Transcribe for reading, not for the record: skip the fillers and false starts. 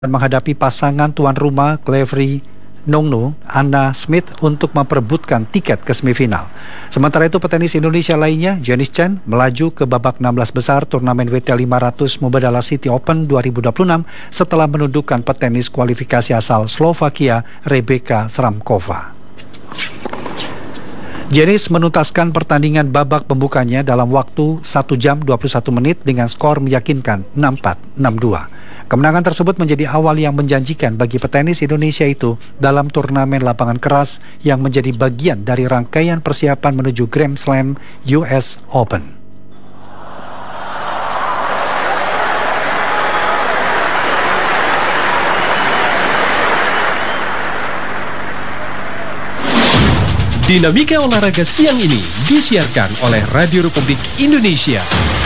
menghadapi pasangan tuan rumah Clevery Nongno, Anna Smith untuk memperebutkan tiket ke semifinal. Sementara itu petenis Indonesia lainnya, Janice Chan, melaju ke babak 16 besar turnamen WTA 500 Mubadala City Open 2026 setelah menundukkan petenis kualifikasi asal Slovakia, Rebeka Sramkova. Janice menuntaskan pertandingan babak pembukanya dalam waktu 1 jam 21 menit dengan skor meyakinkan 6-4, 6-2. Kemenangan tersebut menjadi awal yang menjanjikan bagi petenis Indonesia itu dalam turnamen lapangan keras yang menjadi bagian dari rangkaian persiapan menuju Grand Slam US Open. Dinamika olahraga siang ini disiarkan oleh Radio Republik Indonesia.